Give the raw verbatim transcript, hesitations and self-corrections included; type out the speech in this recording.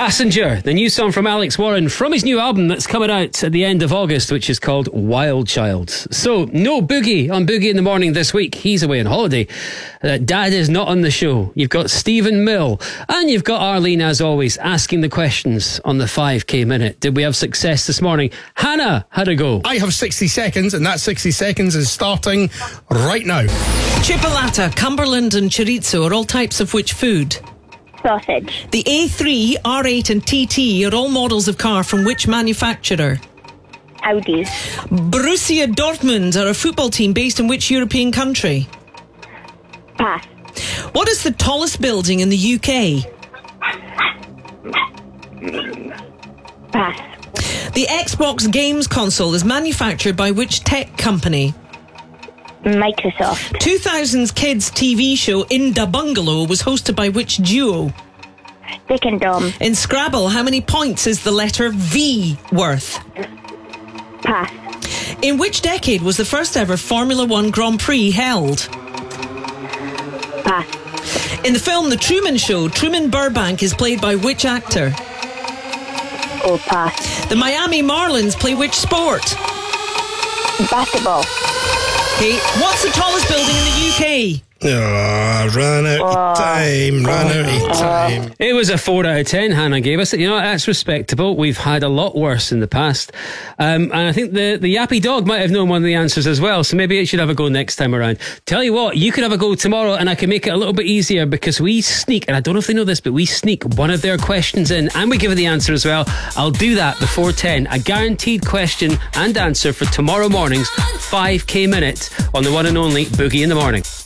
Passenger, the new song from Alex Warren from his new album that's coming out at the end of August, which is called Wild Child. So, no Boogie on Boogie in the Morning this week. He's away on holiday. Uh, Dad is not on the show. You've got Stephen Mill and you've got Arlene, as always, asking the questions on the five K Minute. Did we have success this morning? Hannah had a go. I have sixty seconds, and that sixty seconds is starting right now. Chipolata, Cumberland and chorizo are all types of which food? Sausage. The A three, R eight and T T are all models of car from which manufacturer? Audi. Borussia Dortmund are a football team based in which European country? Pass. What is the tallest building in the U K? Pass. The Xbox games console is manufactured by which tech company? Microsoft. two thousands kids T V show In Da Bungalow was hosted by which duo? Dick and Dom. In Scrabble, how many points is the letter V worth? Pass. In which decade was the first ever Formula One Grand Prix held? Pass. In the film The Truman Show, Truman Burbank is played by which actor? Oh, pass. The Miami Marlins play which sport? Basketball. Okay, what's the tallest building in the U K? Oh, run out of time, run out of time. It was a four out of ten Hannah gave us. You know, that's respectable. We've had a lot worse in the past. Um, and I think the, the yappy dog might have known one of the answers as well, so maybe it should have a go next time around. Tell you what, you could have a go tomorrow and I can make it a little bit easier because we sneak, and I don't know if they know this, but we sneak one of their questions in and we give it the answer as well. I'll do that before ten. A guaranteed question and answer for tomorrow morning's five K Minute on the one and only Boogie in the Morning.